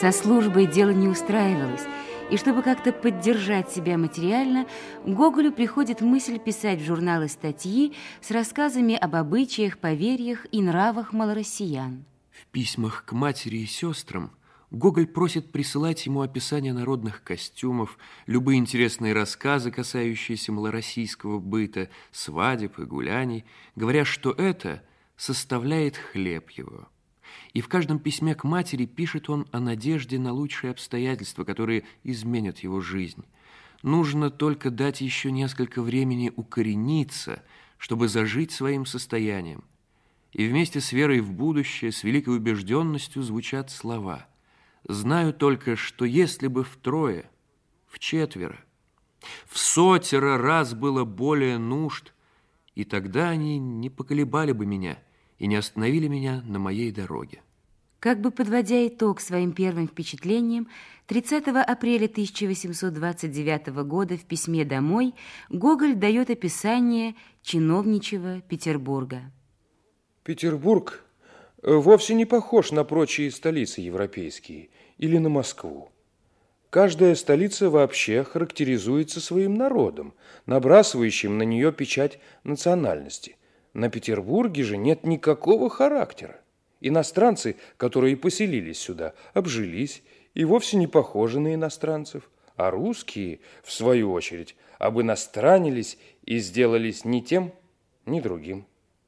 Со службой дело не устраивалось, и чтобы как-то поддержать себя материально, Гоголю приходит мысль писать в журналы статьи с рассказами об обычаях, поверьях и нравах малороссиян. В письмах к матери и сестрам Гоголь просит присылать ему описания народных костюмов, любые интересные рассказы, касающиеся малороссийского быта, свадеб и гуляний, говоря, что это составляет хлеб его. И в каждом письме к матери пишет он о надежде на лучшие обстоятельства, которые изменят его жизнь. Нужно только дать еще несколько времени укорениться, чтобы зажить своим состоянием. И вместе с верой в будущее, с великой убежденностью звучат слова: «Знаю только, что если бы втрое, вчетверо, в сотеро раз было более нужд, и тогда они не поколебали бы меня и не остановили меня на моей дороге». Как бы подводя итог своим первым впечатлениям, 30 апреля 1829 года в письме домой Гоголь дает описание чиновничьего Петербурга. Петербург вовсе не похож на прочие столицы европейские или на Москву. Каждая столица вообще характеризуется своим народом, набрасывающим на нее печать национальности. На Петербурге же нет никакого характера. Иностранцы, которые поселились сюда, обжились и вовсе не похожи на иностранцев, а русские, в свою очередь, обиностранились и сделались ни тем, ни другим.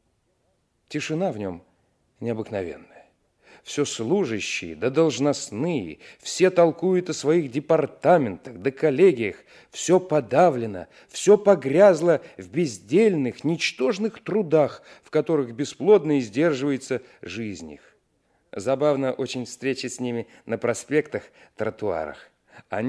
Тишина в нем необыкновенная. Все служащие да должностные, все толкуют о своих департаментах да коллегиях, все подавлено, все погрязло в бездельных, ничтожных трудах, в которых бесплодно издерживается жизнь их. Забавно очень встречи с ними на проспектах, тротуарах. Они